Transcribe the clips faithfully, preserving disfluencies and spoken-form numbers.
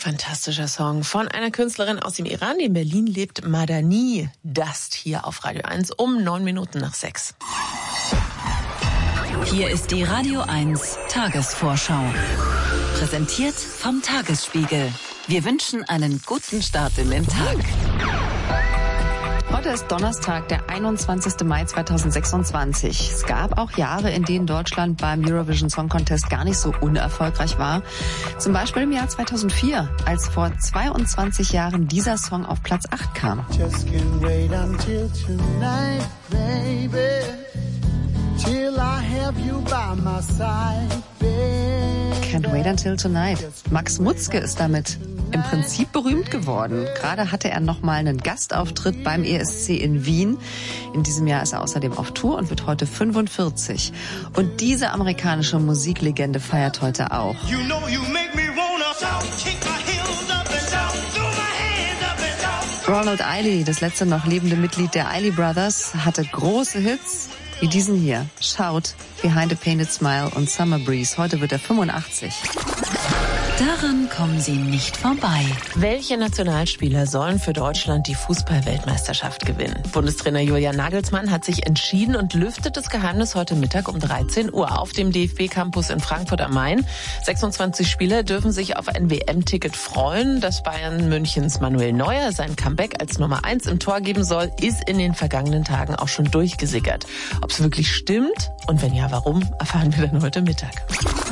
fantastischer Song von einer Künstlerin aus dem Iran, die in Berlin lebt, Madani. Dust hier auf Radio eins um neun Minuten nach sechs. Hier ist die Radio eins Tagesvorschau. Präsentiert vom Tagesspiegel. Wir wünschen einen guten Start in den Tag. Heute ist Donnerstag, der einundzwanzigster Mai zweitausendsechsundzwanzig. Es gab auch Jahre, in denen Deutschland beim Eurovision Song Contest gar nicht so unerfolgreich war. Zum Beispiel im Jahr zweitausendvier, als vor zweiundzwanzig Jahren dieser Song auf Platz acht kam. Just can't wait until tonight, baby, till I have you by my side, baby. Can't wait until tonight. Max Mutzke ist damit im Prinzip berühmt geworden. Gerade hatte er noch mal einen Gastauftritt beim E S C in Wien. In diesem Jahr ist er außerdem auf Tour und wird heute fünfundvierzig. Und diese amerikanische Musiklegende feiert heute auch. You know you make me wanna kick my heels up and down, throw my hands up and down. Ronald Eiley, das letzte noch lebende Mitglied der Eiley Brothers, hatte große Hits wie diesen hier. Shout, Behind a Painted Smile und Summer Breeze. Heute wird er fünfundachtzig. Daran kommen Sie nicht vorbei. Welche Nationalspieler sollen für Deutschland die Fußball-Weltmeisterschaft gewinnen? Bundestrainer Julian Nagelsmann hat sich entschieden und lüftet das Geheimnis heute Mittag um dreizehn Uhr auf dem D F B-Campus in Frankfurt am Main. sechsundzwanzig Spieler dürfen sich auf ein W M-Ticket freuen. Dass Bayern Münchens Manuel Neuer sein Comeback als Nummer eins im Tor geben soll, ist in den vergangenen Tagen auch schon durchgesickert. Ob es wirklich stimmt und wenn ja, warum, erfahren wir dann heute Mittag.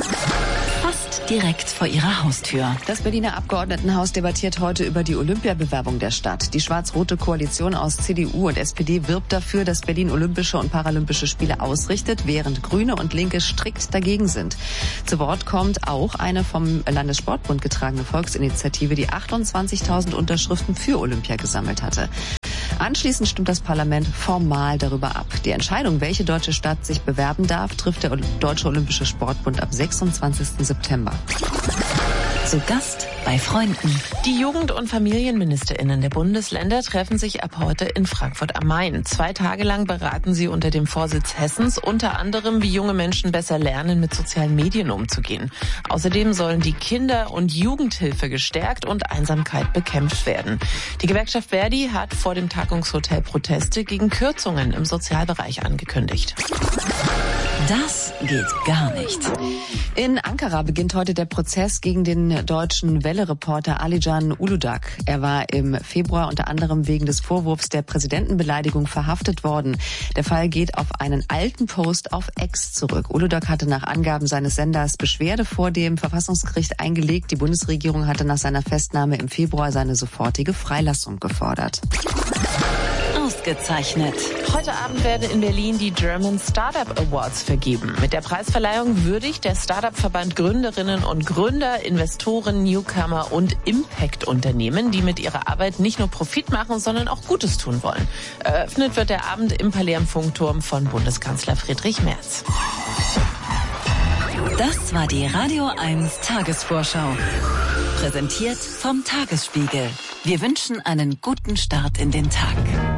Direkt vor ihrer Haustür. Das Berliner Abgeordnetenhaus debattiert heute über die Olympiabewerbung der Stadt. Die schwarz-rote Koalition aus C D U und S P D wirbt dafür, dass Berlin Olympische und Paralympische Spiele ausrichtet, während Grüne und Linke strikt dagegen sind. Zu Wort kommt auch eine vom Landessportbund getragene Volksinitiative, die achtundzwanzigtausend Unterschriften für Olympia gesammelt hatte. Anschließend stimmt das Parlament formal darüber ab. Die Entscheidung, welche deutsche Stadt sich bewerben darf, trifft der Deutsche Olympische Sportbund am sechsundzwanzigsten September. Zu Gast bei Freunden. Die Jugend- und FamilienministerInnen der Bundesländer treffen sich ab heute in Frankfurt am Main. Zwei Tage lang beraten sie unter dem Vorsitz Hessens unter anderem, wie junge Menschen besser lernen, mit sozialen Medien umzugehen. Außerdem sollen die Kinder- und Jugendhilfe gestärkt und Einsamkeit bekämpft werden. Die Gewerkschaft Verdi hat vor dem Tagungshotel Proteste gegen Kürzungen im Sozialbereich angekündigt. Das geht gar nicht. In Ankara beginnt heute der Prozess gegen den deutschen Welle-Reporter Alican Uludağ. Er war im Februar unter anderem wegen des Vorwurfs der Präsidentenbeleidigung verhaftet worden. Der Fall geht auf einen alten Post auf X zurück. Uludağ hatte nach Angaben seines Senders Beschwerde vor dem Verfassungsgericht eingelegt. Die Bundesregierung hatte nach seiner Festnahme im Februar seine sofortige Freilassung gefordert. Ausgezeichnet. Heute Abend werden in Berlin die German Startup Awards vergeben. Mit der Preisverleihung würdigt der Startup-Verband Gründerinnen und Gründer, Investoren, Newcomer und Impact-Unternehmen, die mit ihrer Arbeit nicht nur Profit machen, sondern auch Gutes tun wollen. Eröffnet wird der Abend im Palais am Funkturm von Bundeskanzler Friedrich Merz. Das war die Radio eins Tagesvorschau. Präsentiert vom Tagesspiegel. Wir wünschen einen guten Start in den Tag.